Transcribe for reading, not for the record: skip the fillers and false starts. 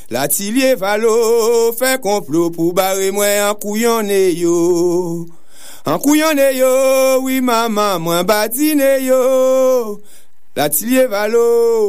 L'atelier valo fait complot pour barrer moi en couillonné yo. En couillonné yo, oui maman, moi batine yo. L'atelier valo